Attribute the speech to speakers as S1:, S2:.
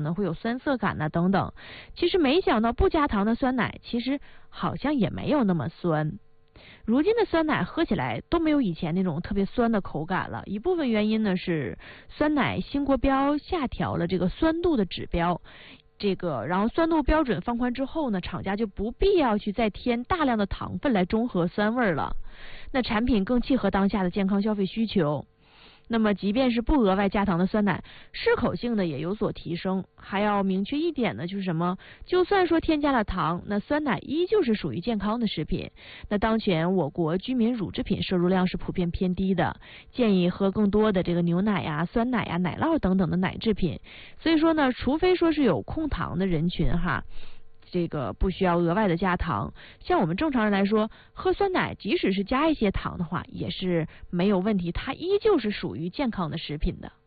S1: 能会有酸涩感呐等等。其实没想到不加糖的酸奶其实好像也没有那么酸。如今的酸奶喝起来都没有以前那种特别酸的口感了，一部分原因呢是酸奶新国标下调了这个酸度的指标，然后酸度标准放宽之后呢，厂家就不必要去再添大量的糖分来中和酸味了，那产品更契合当下的健康消费需求。那么即便是不额外加糖的酸奶，适口性呢也有所提升。还要明确一点呢，就是什么？就算说添加了糖，那酸奶依旧是属于健康的食品。那当前我国居民乳制品摄入量是普遍偏低的，建议喝更多的这个牛奶呀、酸奶呀、奶酪等等的奶制品。所以说呢，除非说是有控糖的人群哈，这个不需要额外的加糖。像我们正常人来说，喝酸奶即使是加一些糖的话，也是没有问题，它依旧是属于健康的食品的。